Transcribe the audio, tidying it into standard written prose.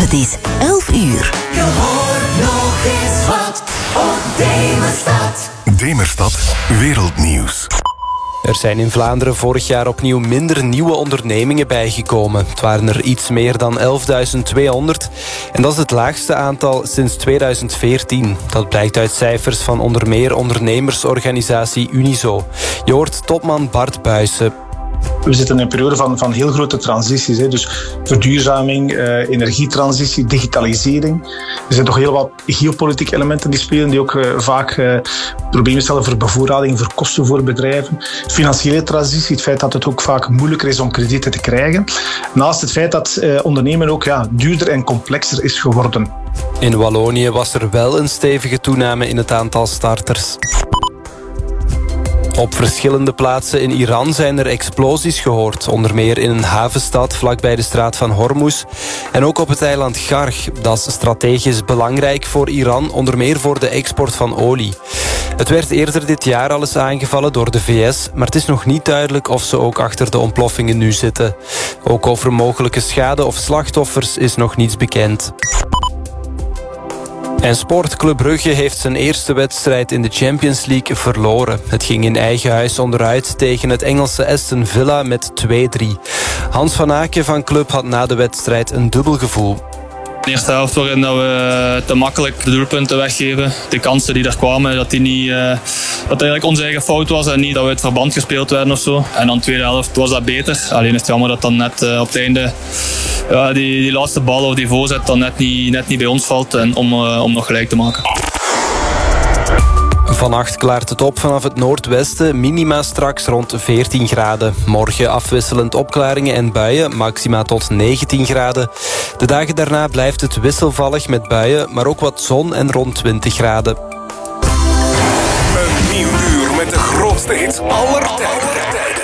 Het is 11 uur. Je hoort nog eens wat op Demerstad. Demerstad Wereldnieuws. Er zijn in Vlaanderen vorig jaar opnieuw minder nieuwe ondernemingen bijgekomen. Het waren er iets meer dan 11.200. En dat is het laagste aantal sinds 2014. Dat blijkt uit cijfers van onder meer ondernemersorganisatie Unizo. Je hoort topman Bart Buijsen. We zitten in een periode van heel grote transities. Dus verduurzaming, energietransitie, digitalisering. Er zijn toch heel wat geopolitieke elementen die spelen, die ook vaak problemen stellen voor bevoorrading, voor kosten voor bedrijven. Financiële transitie, het feit dat het ook vaak moeilijker is om kredieten te krijgen. Naast het feit dat ondernemen ook duurder en complexer is geworden. In Wallonië was er wel een stevige toename in het aantal starters. Op verschillende plaatsen in Iran zijn er explosies gehoord. Onder meer in een havenstad vlakbij de straat van Hormuz. En ook op het eiland Garg. Dat is strategisch belangrijk voor Iran, onder meer voor de export van olie. Het werd eerder dit jaar al eens aangevallen door de VS... maar het is nog niet duidelijk of ze ook achter de ontploffingen nu zitten. Ook over mogelijke schade of slachtoffers is nog niets bekend. En Sportclub Brugge heeft zijn eerste wedstrijd in de Champions League verloren. Het ging in eigen huis onderuit tegen het Engelse Aston Villa met 2-3. Hans van Aken van club had na de wedstrijd een dubbel gevoel. De eerste helft waarin dat we te makkelijk de doelpunten weggeven. De kansen die er kwamen, dat het eigenlijk onze eigen fout was en niet dat we het verband gespeeld werden of zo. En dan de tweede helft was dat beter. Alleen is het jammer dat dan net op het einde die laatste bal of die voorzet dan net niet bij ons valt en om nog gelijk te maken. Vannacht klaart het op vanaf het noordwesten, minima straks rond 14 graden. Morgen afwisselend opklaringen en buien, maxima tot 19 graden. De dagen daarna blijft het wisselvallig met buien, maar ook wat zon en rond 20 graden. Een nieuw uur met de grootste hits aller tijden.